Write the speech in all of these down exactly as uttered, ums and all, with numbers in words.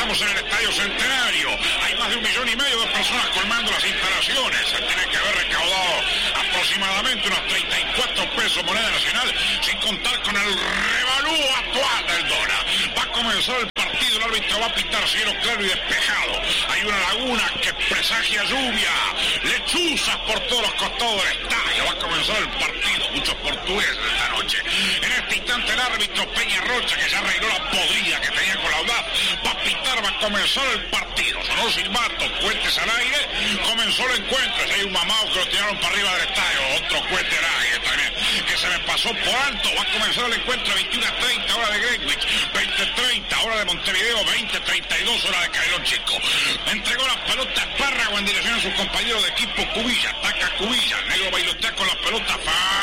estamos en el Estadio Centenario. Hay más de un millón y medio de personas colmando las instalaciones. Se tiene que haber recaudado aproximadamente unos treinta y cuatro pesos moneda nacional, sin contar con el revalú actual del dólar. Va a comenzar el partido, el árbitro va a pitar cielo claro y despejado. Hay una laguna que presagia lluvia, lechuzas por todos los costados del estadio. Va a comenzar el partido, muchos portugueses esta noche. En este instante el árbitro Peña Rocha, que ya arregló la podrida que tenía con la Audaz, va a pitar, va a comenzar el partido. Sonó el silbato, cohetes al aire, comenzó el encuentro. Si hay un mamado que lo tiraron para arriba del estadio, otro cohete al aire también, que se me pasó por alto. Va a comenzar el encuentro a veintiuna treinta, hora de Greenwich, veinte treinta, hora de Montevideo, veinte treinta y dos, hora de Cailón Chico. Entregó la pelota Espárrago en dirección a su compañero de equipo Cubilla. Ataca Cubilla, el negro bailotea con la pelota.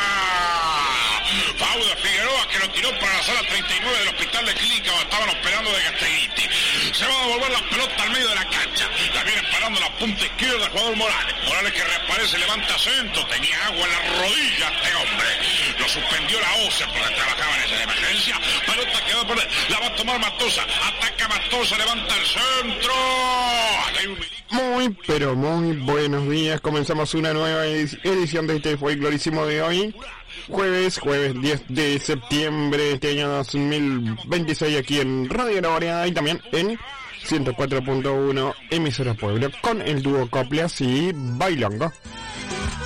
Fau de Figueroa, que lo tiró para la sala treinta y nueve del hospital de clínica donde estaban operando de Gasteguiti. Se va a devolver la pelota al medio de la cancha. La viene parando la punta izquierda el jugador Morales. Morales que reaparece, levanta centro. Tenía agua en la rodilla este hombre. Lo suspendió la O C E porque trabajaba en esa emergencia. Pelota que va a poner, la va a tomar Matosa. Ataca Matosa, levanta el centro. Acá hay un... Muy, pero muy buenos días. Comenzamos una nueva edición de este folclorísimo de hoy. Jueves, jueves diez de septiembre de este año dos mil veintiséis, aquí en Radio La Variedad y también en ciento cuatro punto uno emisora Pueblo con el dúo Coplas y Bailongo.